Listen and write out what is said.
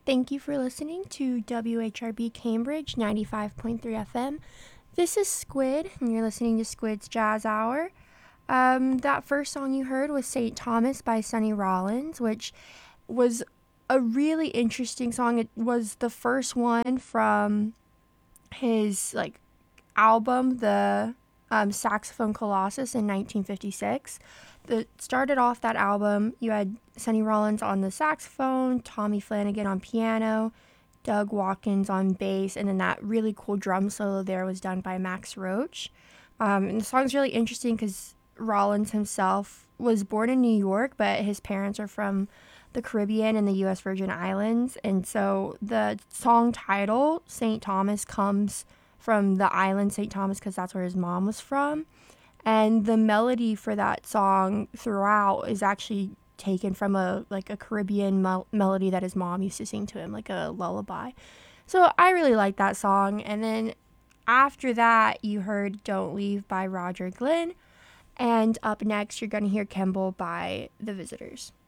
Thank you for listening to WHRB Cambridge 95.3 FM. This is Squid, and you're listening to Squid's Jazz Hour. That first song you heard was St. Thomas by Sonny Rollins, which was a really interesting song. It was the first one from his album, the Saxophone Colossus in 1956. That started off that album. You had Sonny Rollins on the saxophone, Tommy Flanagan on piano, Doug Watkins on bass, and then that really cool drum solo there was done by Max Roach. And the song's really interesting because Rollins himself was born in New York, but his parents are from the Caribbean and the U.S. Virgin Islands. And so the song title, St. Thomas, comes from the island St. Thomas because that's where his mom was from. And the melody for that song throughout is actually taken from a Caribbean melody that his mom used to sing to him, like a lullaby. So I really like that song. And then after that, you heard Don't Leave by Roger Glenn. And up next, you're going to hear Kemble by The Visitors.